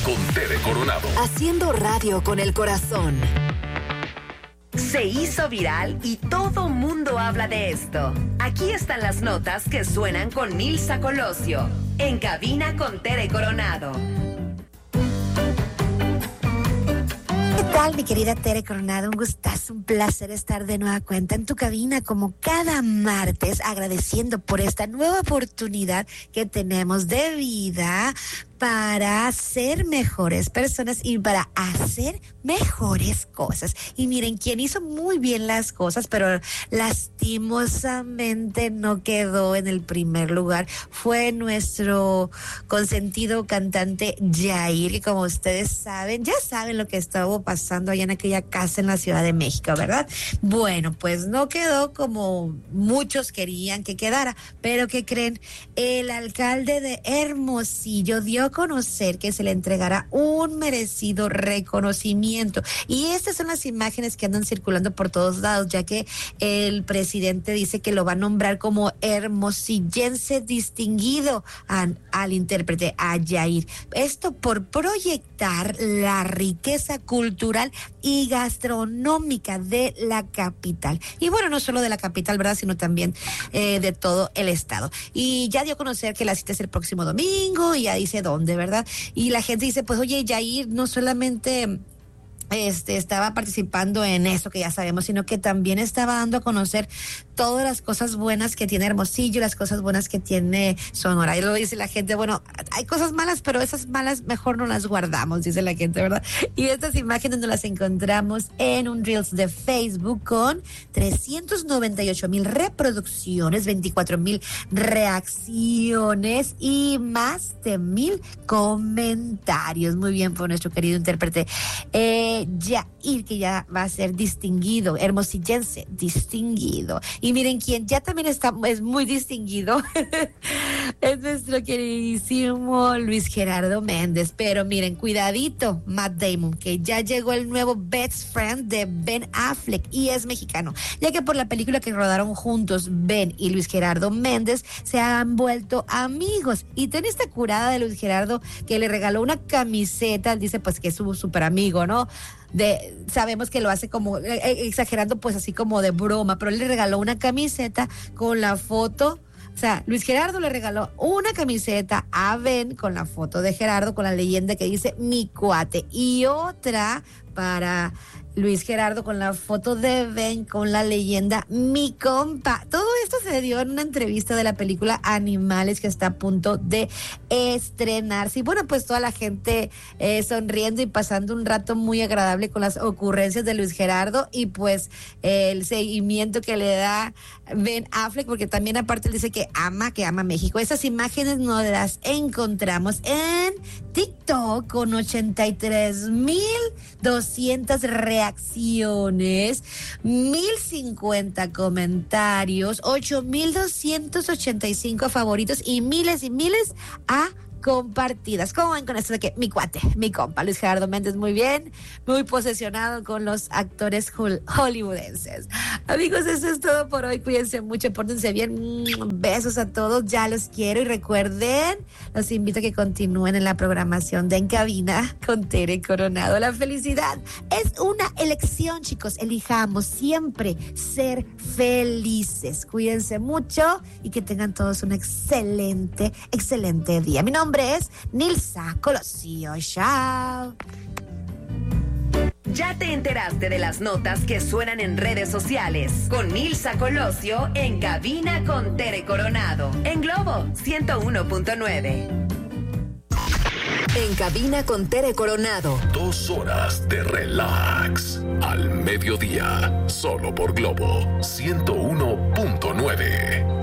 con Tere Coronado. Haciendo radio con el corazón. Se hizo viral y todo mundo habla de esto. Aquí están las notas que suenan con Nilsa Colosio. En cabina con Tere Coronado. ¿Qué tal, mi querida Tere Coronado? Un gustazo, un placer estar de nueva cuenta en tu cabina como cada martes, agradeciendo por esta nueva oportunidad que tenemos de vida para ser mejores personas y para hacer mejores cosas. Y miren, quien hizo muy bien las cosas, pero lastimosamente no quedó en el primer lugar, fue nuestro consentido cantante Yair, que como ustedes saben, ya saben lo que estuvo pasando allá en aquella casa en la Ciudad de México, ¿verdad? Bueno, pues no quedó como muchos querían que quedara, pero ¿qué creen? El alcalde de Hermosillo dio a conocer que se le entregará un merecido reconocimiento. Y estas son las imágenes que andan circulando por todos lados, ya que el presidente dice que lo va a nombrar como hermosillense distinguido al intérprete, a Yair. Esto por proyectar la riqueza cultural y gastronómica de la capital. Y bueno, no solo de la capital, ¿verdad?, sino también de todo el estado. Y ya dio a conocer que la cita es el próximo domingo y ya dice dónde, ¿verdad? Y la gente dice, pues oye, Yair no solamente estaba participando en eso que ya sabemos, sino que también estaba dando a conocer todas las cosas buenas que tiene Hermosillo, las cosas buenas que tiene Sonora. Y luego dice la gente, bueno, hay cosas malas, pero esas malas mejor no las guardamos, dice la gente, ¿verdad? Y estas imágenes nos las encontramos en un Reels de Facebook con 398,000 reproducciones, 24,000 reacciones y más de 1,000 comentarios. Muy bien por nuestro querido intérprete Yair, que ya va a ser distinguido, hermosillense distinguido. Y miren quién ya también es muy distinguido es nuestro queridísimo Luis Gerardo Méndez. Pero miren, cuidadito, Matt Damon, que ya llegó el nuevo best friend de Ben Affleck y es mexicano, ya que por la película que rodaron juntos, Ben y Luis Gerardo Méndez se han vuelto amigos. Y ten esta curada de Luis Gerardo, que le regaló una camiseta, dice pues que es su súper amigo, ¿no? Sabemos que lo hace como exagerando, pues así como de broma, pero él le regaló una camiseta con la foto. O sea, Luis Gerardo le regaló una camiseta a Ben con la foto de Gerardo, con la leyenda que dice mi cuate, y otra para Luis Gerardo con la foto de Ben con la leyenda mi compa. Todo esto se dio en una entrevista de la película Animales, que está a punto de estrenarse. Y bueno, pues toda la gente sonriendo y pasando un rato muy agradable con las ocurrencias de Luis Gerardo y pues el seguimiento que le da Ben Affleck, porque también aparte él dice que ama México. Esas imágenes nos las encontramos en TikTok con 83,200 reacciones, 1,050 comentarios, 8,285 favoritos y miles a compartidas. ¿Cómo ven con esto de que mi cuate, mi compa, Luis Gerardo Méndez, muy bien, muy posesionado con los actores hollywoodenses? Amigos, eso es todo por hoy. Cuídense mucho, pórtense bien. Besos a todos, ya los quiero. Y recuerden, los invito a que continúen en la programación de En Cabina con Tere Coronado. La felicidad es una elección, chicos. Elijamos siempre ser felices. Cuídense mucho y que tengan todos un excelente día. Mi nombre es Nilsa Colosio. Chao. Ya te enteraste de las notas que suenan en redes sociales con Nilsa Colosio en Cabina con Tere Coronado en Globo 101.9. En Cabina con Tere Coronado. 2 horas de relax al mediodía, solo por Globo 101.9.